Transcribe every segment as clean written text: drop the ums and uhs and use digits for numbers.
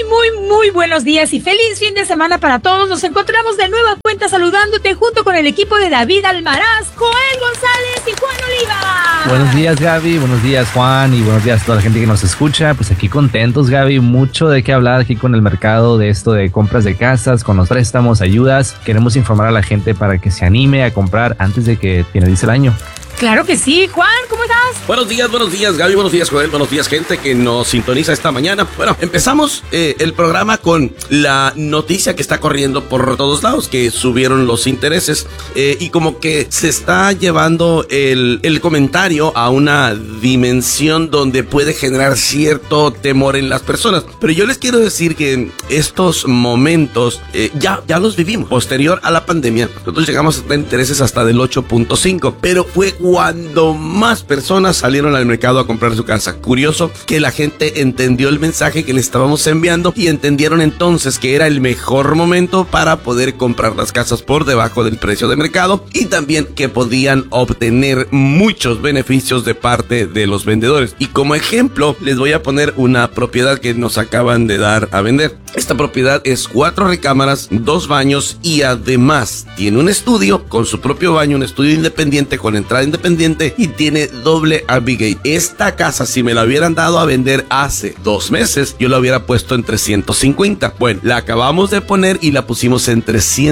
Muy buenos días y feliz fin de semana para todos. Nos encontramos de nueva cuenta saludándote junto con el equipo de David Almaraz, Joel González y Juan Oliva. Buenos días, Gaby, buenos días, Juan, y buenos días a toda la gente que nos escucha. Pues aquí contentos, Gaby, mucho de qué hablar aquí con el mercado de esto de compras de casas, con los préstamos, ayudas. Queremos informar a la gente para que se anime a comprar antes de que finalice el año. Claro que sí. Juan, ¿cómo estás? Buenos días, Gaby, buenos días, Joel, buenos días, gente que nos sintoniza esta mañana. Bueno, empezamos el programa con la noticia que está corriendo por todos lados, que subieron los intereses y como que se está llevando el comentario a una dimensión donde puede generar cierto temor en las personas. Pero yo les quiero decir que estos momentos ya los vivimos. Posterior a la pandemia, nosotros llegamos a intereses hasta del 8.5, pero fue cuando más personas salieron al mercado a comprar su casa. Curioso que la gente entendió el mensaje que le estábamos enviando y entendieron entonces que era el mejor momento para poder comprar las casas por debajo del precio de mercado y también que podían obtener muchos beneficios de parte de los vendedores. Y como ejemplo les voy a poner una propiedad que nos acaban de dar a vender. Esta propiedad es 4 recámaras, 2 baños y además tiene un estudio con su propio baño, un estudio independiente con entrada independiente y tiene doble Abigail. Esta casa, si me la hubieran dado a vender hace 2 meses, yo la hubiera puesto en 350. Bueno, la acabamos de poner y la pusimos en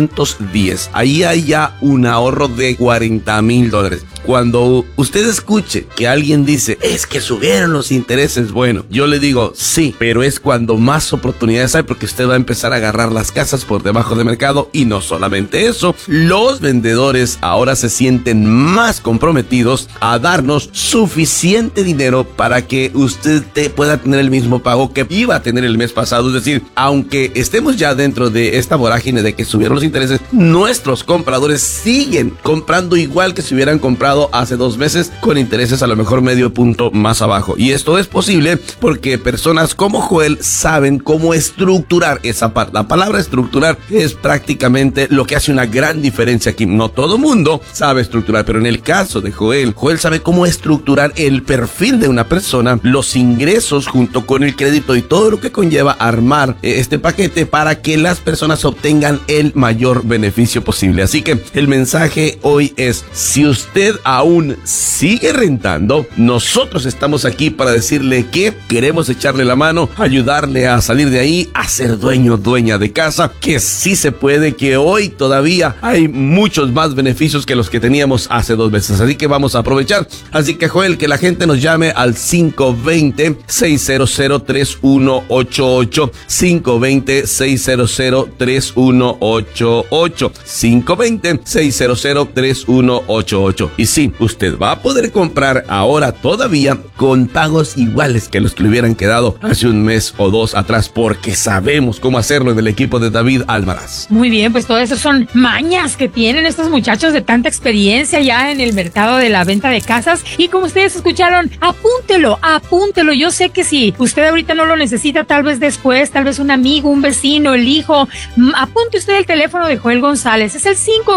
310. Ahí hay ya un ahorro de $40,000. Cuando usted escuche que alguien dice, es que subieron los intereses, bueno, yo le digo, sí, pero es cuando más oportunidades hay porque usted va a empezar a agarrar las casas por debajo de mercado y no solamente eso, los vendedores ahora se sienten más comprometidos a darnos suficiente dinero para que usted pueda tener el mismo pago que iba a tener el mes pasado. Es decir, aunque estemos ya dentro de esta vorágine de que subieron los intereses, nuestros compradores siguen comprando igual que si hubieran comprado hace 2 meses con intereses a lo mejor medio punto más abajo. Y esto es posible porque personas como Joel saben cómo estructurar esa parte. La palabra estructurar es prácticamente lo que hace una gran diferencia aquí. No todo mundo sabe estructurar, pero en el caso de Joel sabe cómo estructurar el perfil de una persona, los ingresos junto con el crédito y todo lo que conlleva armar este paquete para que las personas obtengan el mayor beneficio posible. Así que el mensaje hoy es, si usted aún sigue rentando, nosotros estamos aquí para decirle que queremos echarle la mano, ayudarle a salir de ahí, a ser dueña de casa, que sí se puede, que hoy todavía hay muchos más beneficios que los que teníamos hace 2 meses. Así que vamos a aprovechar. Así que, Joel, que la gente nos llame al 520-600-3188, 520-600-3188, 520-600-3188. Y sí, usted va a poder comprar ahora todavía con pagos iguales que los que le hubieran quedado hace 1 mes o 2 atrás, porque sabemos cómo hacerlo en el equipo de David Almaraz. Muy bien, pues todo eso son mañas que tienen estos muchachos de tanta experiencia ya en el mercado de la venta de casas. Y como ustedes escucharon, apúntelo. Yo sé que si usted ahorita no lo necesita, tal vez después, tal vez un amigo, un vecino, el hijo, apunte usted el teléfono de Joel González. Es el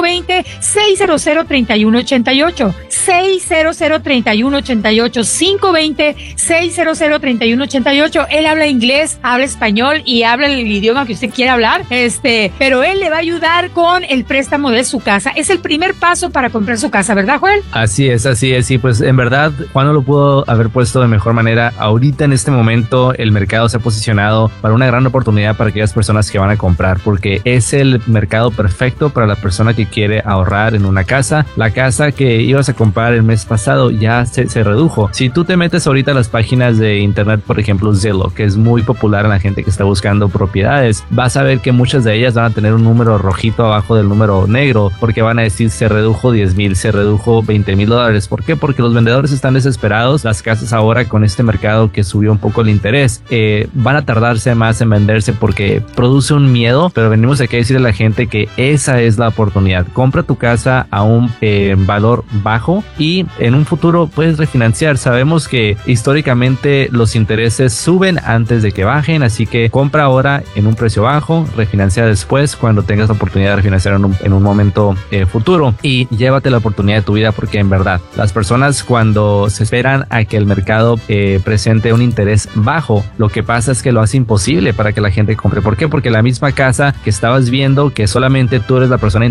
520-600-3188. 600-3188, 520-600-3188. Él habla inglés, habla español y habla el idioma que usted quiera hablar, pero él le va a ayudar con el préstamo de su casa. Es el primer paso para comprar su casa, ¿verdad, Joel? Así es, y pues en verdad Juan no lo pudo haber puesto de mejor manera. Ahorita en este momento el mercado se ha posicionado para una gran oportunidad para aquellas personas que van a comprar, porque es el mercado perfecto para la persona que quiere ahorrar en una casa. La casa que ibas a comprar el mes pasado ya se redujo. Si tú te metes ahorita a las páginas de internet, por ejemplo Zillow, que es muy popular en la gente que está buscando propiedades, vas a ver que muchas de ellas van a tener un número rojito abajo del número negro, porque van a decir se redujo 10,000, se redujo $20,000. ¿Por qué? Porque los vendedores están desesperados. Las casas ahora con este mercado que subió un poco el interés, van a tardarse más en venderse porque produce un miedo, pero venimos aquí a decirle a la gente que esa es la oportunidad. Compra tu casa a un valor bajo y en un futuro puedes refinanciar. Sabemos que históricamente los intereses suben antes de que bajen, así que compra ahora en un precio bajo, refinancia después cuando tengas la oportunidad de refinanciar en un momento futuro y llévate la oportunidad de tu vida, porque porque en verdad las personas cuando se esperan a que el mercado presente un interés bajo, lo que pasa es que lo hace imposible para que la gente compre. ¿Por qué? Porque la misma casa que estabas viendo, que solamente tú eres la persona